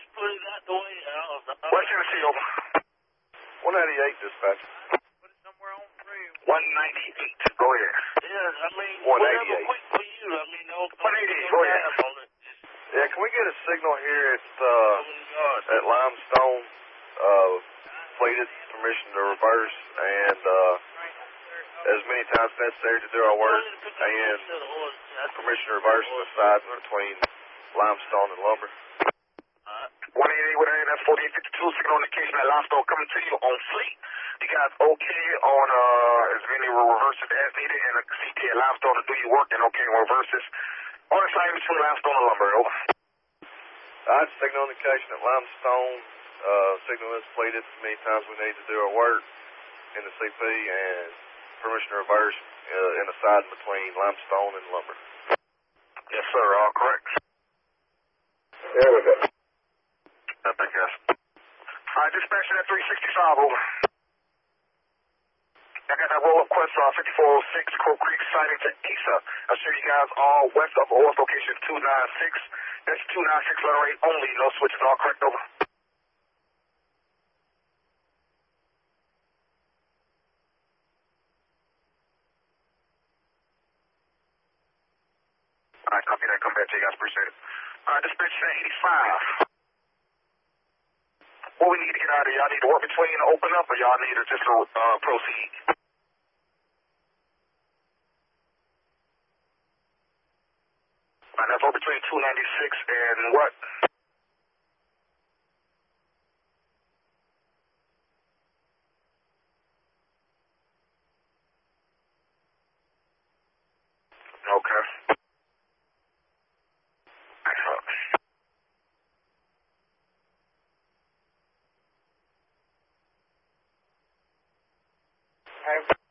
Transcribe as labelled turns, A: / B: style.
A: just put it out the way out.
B: West Tennessee, over.
C: 198, dispatch.
A: Put it somewhere on 3.
B: 198. Go ahead.
A: Yeah, I mean,
C: 188.
A: whatever quick for you. I mean, don't
B: 188, go ahead.
A: on it.
C: Yeah, can we get a signal here at
A: Oh, God.
C: at Limestone? Plated, permission to reverse, and as many times necessary to do our work, and permission to reverse on the side between Limestone and Lumber.
B: 188 with an that's 4852, signal indication that limestone coming to you on fleet. You guys okay on as many reverses as needed and a CT at limestone to do your work and okay on reverses on the side between limestone and lumber, over.
C: Alright, signal indication at Limestone, signal is plated as many times we need to do our work in the CP, and permission to reverse in the side between Limestone and Lumber.
B: Yes, sir, all correct.
C: There we go.
B: Thank you, guys. Alright, dispatching at 365, over. I got that roll-up quest 5406 Crow Creek sighting to ASA. I'll show you guys all west of OS location 296. That's 296 letter 8 only, no switches, all correct, over. Alright, copy that, come back to you guys, appreciate it. Alright, dispatch at 85. What we need to get out of y'all need to work between and open up, or y'all need to just proceed? Alright, that's all between 296 and what? Okay. Excellent.
C: Hey.